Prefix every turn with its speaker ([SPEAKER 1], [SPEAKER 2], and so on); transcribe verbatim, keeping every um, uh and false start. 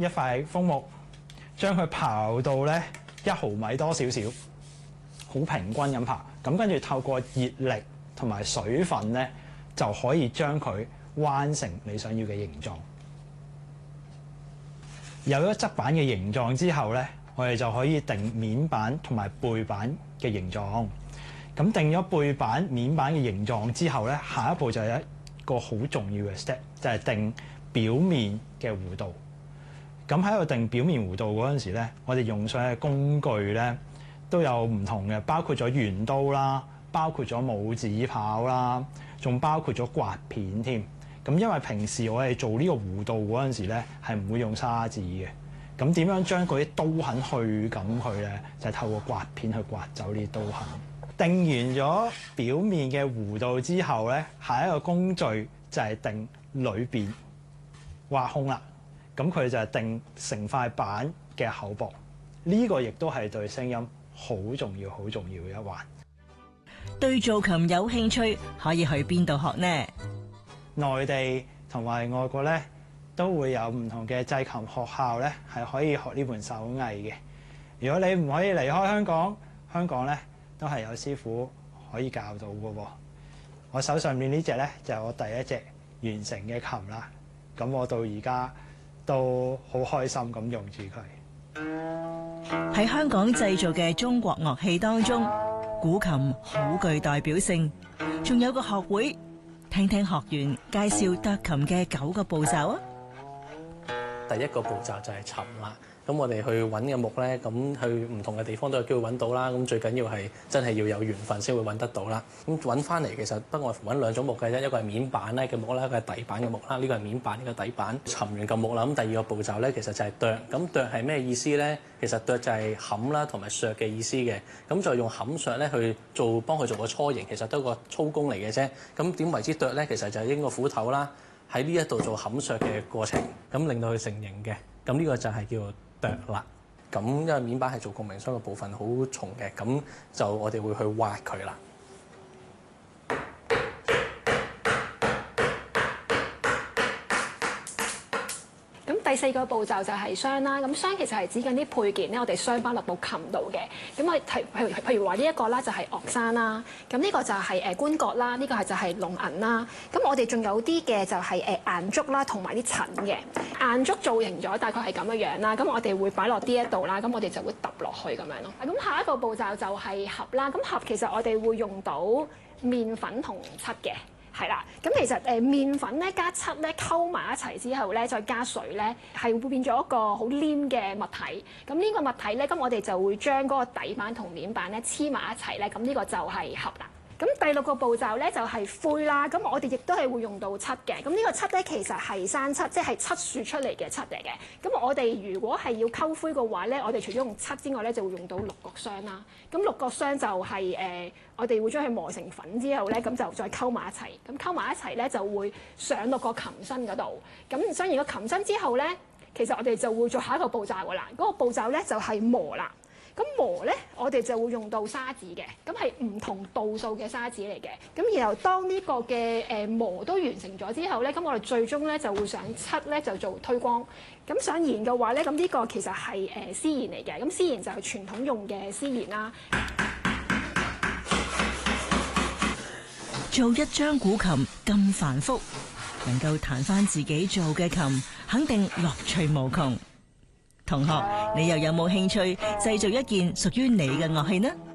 [SPEAKER 1] 一塊楓木，將佢刨到咧一毫米多少少，好平均咁刨。咁跟住透過熱力同埋水分咧，就可以將佢彎成你想要嘅形狀。有咗側板嘅形狀之後咧，我哋就可以定面板同埋背板嘅形狀。咁定咗背板、面板嘅形狀之後咧，下一步就有一個好重要嘅 step，就係定表面嘅弧度。咁喺度定表面弧度嗰陣時咧，我哋用上嘅工具咧都有唔同嘅，包括咗圓刀啦，包括咗拇指刨啦，仲包括咗刮片添。咁因為平時我哋做呢個弧度嗰陣時咧，係唔會用砂紙嘅。咁點樣將嗰啲刀痕去咁佢咧？就係透過刮片去刮走呢啲刀痕。定完咗表面嘅弧度之後咧，下一個工序就係定裏邊挖空啦。咁佢就係定成塊板嘅厚薄。呢個亦都係對聲音好重要、好重要嘅一環。
[SPEAKER 2] 對造琴有興趣，可以去邊度學呢？
[SPEAKER 1] 內地同埋外國咧都會有唔同嘅製琴學校咧，係可以學呢門手藝嘅。如果你唔可以離開香港，香港咧都係有師傅可以教到嘅喎。我手上面呢隻咧就係我第一隻完成嘅琴啦。咁我到而家都好開心咁用住佢。
[SPEAKER 2] 喺香港製造嘅中國樂器當中，古琴好具代表性，仲有個學會。聽聽學員介紹斲琴嘅九個步驟啊！
[SPEAKER 3] 第一個步驟就係沉啦。咁我哋去揾嘅木咧，咁去唔同嘅地方都有機會揾到啦。咁最緊要係真係要有緣分先會揾得到啦。咁揾翻嚟其實不外乎揾兩種木嘅啫，一個係面板咧嘅木啦，一個係底板嘅木啦。呢個係面板，呢個底板。沉完嚿木啦，咁第二個步驟咧，其實就係斲。咁斲係咩意思咧？其實斲就係冚啦同埋削嘅意思嘅。咁再用冚削咧去做幫佢做個雛形，其實都係個粗工嚟嘅啫。咁點為之斲咧？其實就係應個斧頭啦，喺呢一度做冚削嘅過程，咁令到佢成形嘅。咁呢個就係叫做斲啦。咁因為面板係做共鳴箱嘅部分好重嘅，咁就我哋會去挖佢啦。
[SPEAKER 4] 第四個步驟就係箱啦，咁箱其實係指緊啲配件咧，我哋箱包落部琴度嘅。咁我譬如譬如話呢一個啦，就係樂山啦，咁呢個就係誒棺椁啦，呢個係就係龍銀啦。咁我哋仲有啲嘅就係誒硬竹啦，同埋啲襯嘅硬竹造型咗，大概係咁嘅樣啦。咁我哋會擺落呢一度啦，咁我哋就會揼落去咁樣咯。咁下一個步驟就係盒啦，咁盒其實我哋會用到麵粉同漆嘅。係啦，咁其實誒麵粉咧加漆咧溝埋一齊之後咧，再加水咧，係會變咗一個好黏嘅物體。咁呢個物體咧，咁我哋就會將嗰個底板同面板咧黐埋一齊咧，咁呢個就係盒啦。咁第六個步驟咧就係灰啦，咁我哋亦都係會用到漆嘅。咁呢個漆咧其實係生漆，即係漆樹出嚟嘅漆嚟嘅。咁我哋如果係要溝灰嘅話咧，我哋除咗用漆之外咧，就會用到六角霜啦。咁六角霜就係、是、誒、呃，我哋會將佢磨成粉之後咧，咁就再溝埋一齊。咁溝埋一齊咧，就會上到個琴身嗰度。咁上完個琴身之後咧，其實我哋就會做下一個步驟噶啦。嗰、那個步驟咧就係磨啦。咁磨咧，我哋就會用到砂紙嘅，咁係唔同度數嘅砂紙嚟嘅。咁然後當呢個嘅誒磨都完成咗之後咧，咁我哋最終咧就會上漆咧就做推光。咁上鹽嘅話咧，咁呢個其實係誒絲鹽嚟嘅。咁絲鹽就係傳統用嘅絲鹽啦。
[SPEAKER 2] 做一張古琴咁繁複，能夠彈翻自己做嘅琴，肯定樂趣無窮。同學，你又有冇興趣製造一件屬於你嘅樂器呢？